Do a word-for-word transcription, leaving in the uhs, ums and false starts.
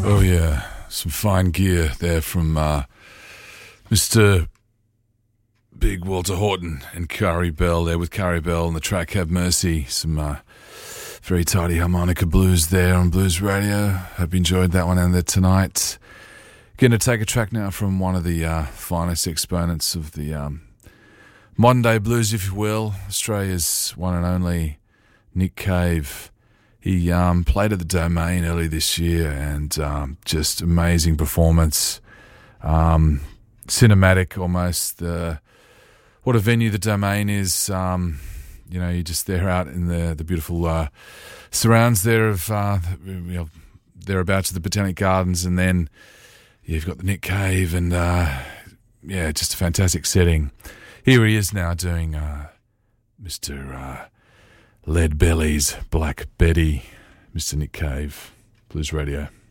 Oh yeah, some fine gear there from uh, Mister Big Walter Horton and Carrie Bell there with Carrie Bell and the track Have Mercy. Some uh, very tidy harmonica blues there on Blues Radio. Hope you enjoyed that one and there tonight. Going to take a track now from one of the uh, finest exponents of the um, modern day blues, if you will, Australia's one and only Nick Cave. He um, played at the Domain early this year and um, just amazing performance. Um, cinematic almost. The, what a venue the Domain is. Um, you know, you're just there out in the, the beautiful uh, surrounds there of, uh, you know, thereabouts of the Botanic Gardens, and then yeah, you've got the Nick Cave and, uh, yeah, just a fantastic setting. Here he is now doing uh, Mister Uh, Lead Belly's Black Betty, Mister Nick Cave, Blues Radio.